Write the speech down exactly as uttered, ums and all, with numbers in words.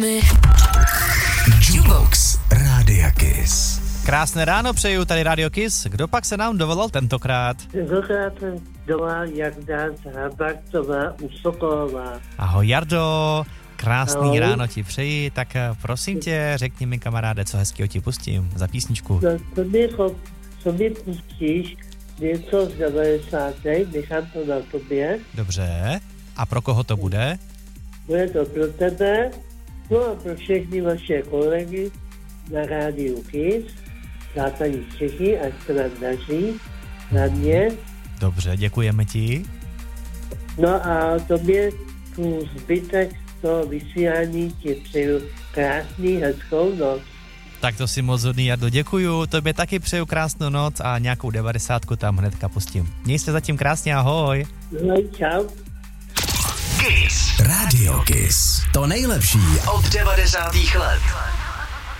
Jukebox Rádia Kiss. Krásné ráno přeju, tady Radio Kiss. Kdo pak se nám dovolal tentokrát? Tentokrát jsem dovolal Jarda z Habartova u Sokolova. Ahoj Jardo, krásný Ahoj. ráno ti přeji, tak prosím tě, řekni mi kamaráde, co hezkýho ti pustím za písničku. No, to mi, co mi pustíš něco z devadesátých, nechám to na tobě. Dobře, a pro koho to bude? Bude to pro tebe, no a pro všechny vaše kolegy na rádiu Kiss, přátelí z Čechy, ať se vám daří, na mě. Dobře, děkujeme ti. No a tobě tu zbytek toho vysílání ti přeju krásný, hezkou noc. Tak to si moc hodný, Jardo, děkuju, tobě taky přeju krásnou noc a nějakou devadesátku tam hnedka pustím. Měj se zatím krásně, ahoj. No čau. Kiss. Radio Kiss. To nejlepší od devadesátých let.